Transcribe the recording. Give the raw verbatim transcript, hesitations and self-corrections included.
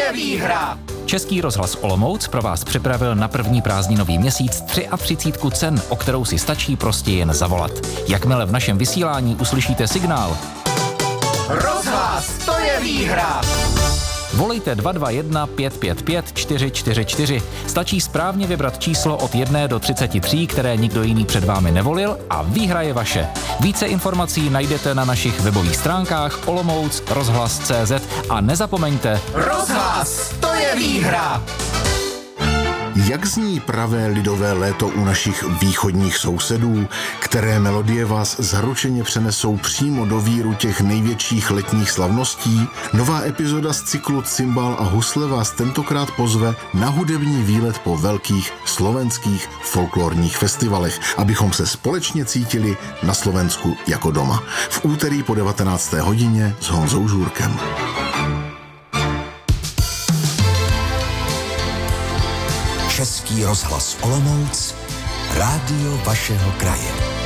je výhra! Český rozhlas Olomouc pro vás připravil na první prázdninový měsíc třicítku cen, o kterou si stačí prostě jen zavolat. Jakmile v našem vysílání uslyšíte signál Rozhlas, to je výhra! Volejte dva dva jedna pět pět pět čtyři čtyři čtyři. Stačí správně vybrat číslo od jedné do třiceti tří, které nikdo jiný před vámi nevolil a výhra je vaše. Více informací najdete na našich webových stránkách olomouc rozhlas tečka cé zet a nezapomeňte Rozhlas, to je výhra! Jak zní pravé lidové léto u našich východních sousedů, které melodie vás zaručeně přenesou přímo do víru těch největších letních slavností? Nová epizoda z cyklu Cimbál a husle vás tentokrát pozve na hudební výlet po velkých slovenských folklorních festivalech, abychom se společně cítili na Slovensku jako doma. V úterý po devatenácté hodině s Honzou Žůrkem. Český rozhlas Olomouc, rádio vašeho kraje.